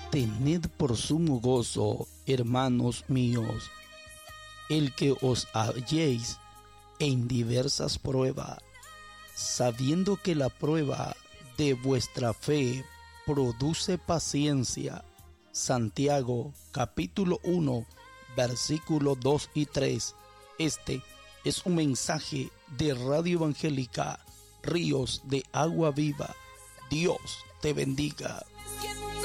Tened por sumo gozo, hermanos míos, el que os halléis en diversas pruebas, sabiendo que la prueba de vuestra fe produce paciencia. Santiago capítulo 1, versículos 2 y 3. Este es un mensaje de Radio Evangélica Ríos de Agua Viva. Dios te bendiga.